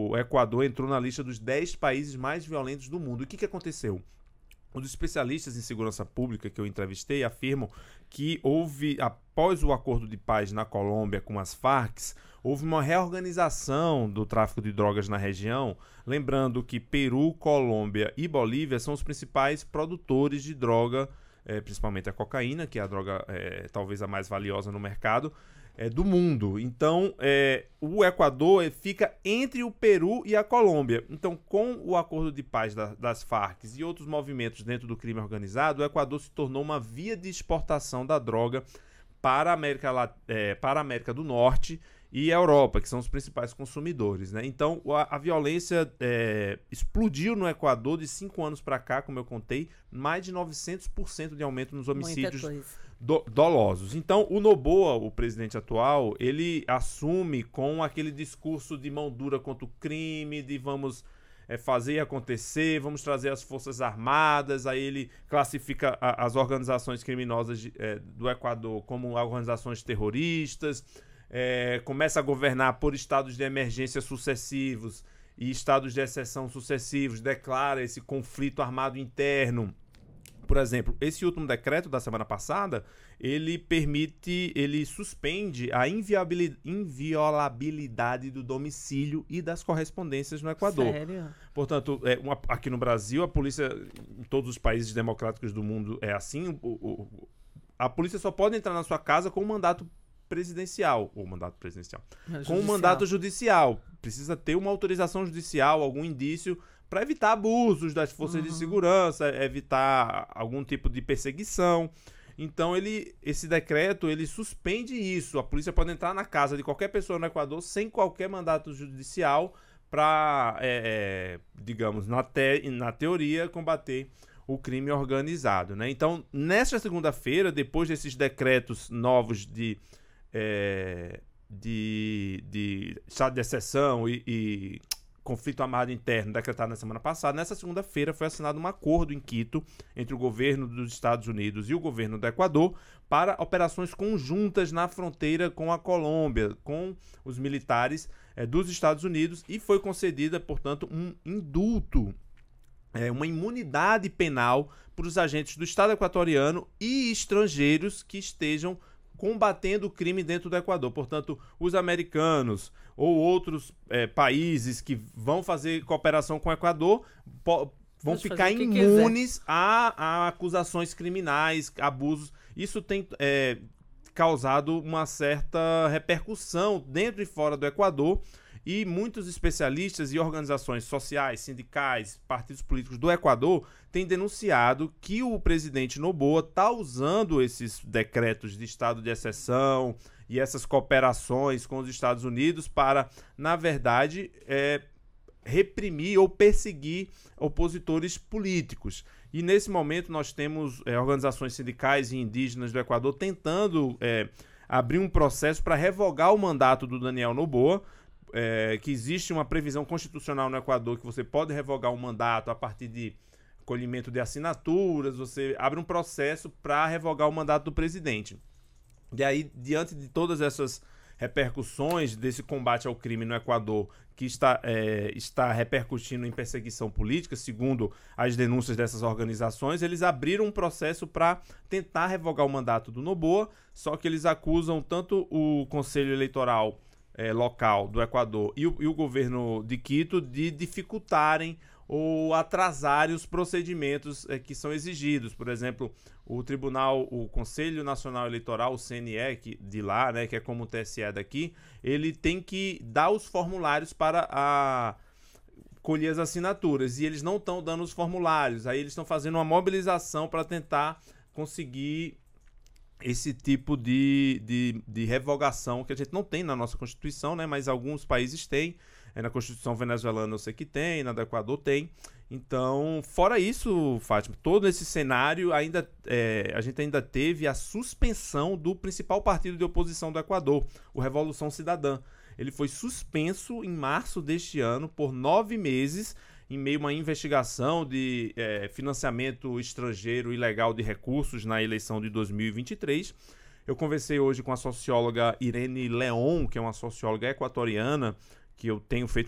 o Equador entrou na lista dos 10 países mais violentos do mundo. E o que aconteceu? Um dos especialistas em segurança pública que eu entrevistei afirmam que houve, após o acordo de paz na Colômbia com as Farc, houve uma reorganização do tráfico de drogas na região, lembrando que Peru, Colômbia e Bolívia são os principais produtores de droga, principalmente a cocaína, que é a droga talvez a mais valiosa no mercado, do mundo. Então, o Equador fica entre o Peru e a Colômbia. Então, com o acordo de paz das Farc e outros movimentos dentro do crime organizado, o Equador se tornou uma via de exportação da droga para a América do Norte e a Europa, que são os principais consumidores, né? Então, a violência explodiu no Equador de 5 anos para cá, como eu contei, mais de 900% de aumento nos homicídios dolosos. Então, o Noboa, o presidente atual, ele assume com aquele discurso de mão dura contra o crime, de vamos fazer acontecer, vamos trazer as forças armadas. Aí ele classifica as organizações criminosas do Equador como organizações terroristas, começa a governar por estados de emergência sucessivos e estados de exceção sucessivos, declara esse conflito armado interno. Por exemplo, esse último decreto da semana passada, ele suspende a inviolabilidade do domicílio e das correspondências no Equador. Sério? Portanto, aqui no Brasil, a polícia, em todos os países democráticos do mundo é assim, a polícia só pode entrar na sua casa com um mandato presidencial, ou mandato presidencial, com um mandato judicial. Precisa ter uma autorização judicial, algum indício, para evitar abusos das forças de segurança, evitar algum tipo de perseguição. Então, esse decreto, ele suspende isso. A polícia pode entrar na casa de qualquer pessoa no Equador sem qualquer mandato judicial para, digamos, na teoria, combater o crime organizado, né? Então, nesta segunda-feira, depois desses decretos novos de estado de exceção e conflito armado interno decretado na semana passada, nessa segunda-feira foi assinado um acordo em Quito entre o governo dos Estados Unidos e o governo do Equador para operações conjuntas na fronteira com a Colômbia, com os militares dos Estados Unidos, e foi concedida, portanto, um indulto, uma imunidade penal para os agentes do Estado equatoriano e estrangeiros que estejam combatendo o crime dentro do Equador. Portanto, os americanos ou outros países que vão fazer cooperação com o Equador vão ficar imunes a acusações criminais, abusos. Isso tem causado uma certa repercussão dentro e fora do Equador, e muitos especialistas e organizações sociais, sindicais, partidos políticos do Equador têm denunciado que o presidente Noboa está usando esses decretos de estado de exceção e essas cooperações com os Estados Unidos para, na verdade, reprimir ou perseguir opositores políticos. E nesse momento nós temos organizações sindicais e indígenas do Equador tentando abrir um processo para revogar o mandato do Daniel Noboa, que existe uma previsão constitucional no Equador que você pode revogar um mandato a partir de colhimento de assinaturas. Você abre um processo para revogar o mandato do presidente. E aí, diante de todas essas repercussões desse combate ao crime no Equador, que está repercutindo em perseguição política, segundo as denúncias dessas organizações, eles abriram um processo para tentar revogar o mandato do Noboa, só que eles acusam tanto o Conselho Eleitoral local do Equador e o governo de Quito de dificultarem ou atrasarem os procedimentos que são exigidos. Por exemplo, o Conselho Nacional Eleitoral, o CNE de lá, né, que é como o TSE daqui, ele tem que dar os formulários para colher as assinaturas, e eles não estão dando os formulários. Aí eles estão fazendo uma mobilização para tentar conseguir esse tipo de revogação que a gente não tem na nossa Constituição, né? Mas alguns países têm. Na Constituição venezuelana eu sei que tem, na do Equador tem. Então, fora isso, Fátima, todo esse cenário, a gente ainda teve a suspensão do principal partido de oposição do Equador, o Revolução Cidadã. Ele foi suspenso em março deste ano por 9 meses, em meio a uma investigação de financiamento estrangeiro ilegal de recursos na eleição de 2023. Eu conversei hoje com a socióloga Irene Leon, que é uma socióloga equatoriana, que eu tenho feito